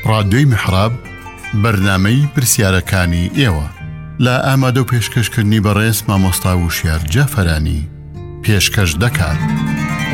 ڕادیۆی میحراب بەرنامەی پرسیارەکانی ئێوە لە ئامادە و پێشکەشکردنی بەڕێز مامۆستا وشیار جەفەرانی پێشکەش دەکات.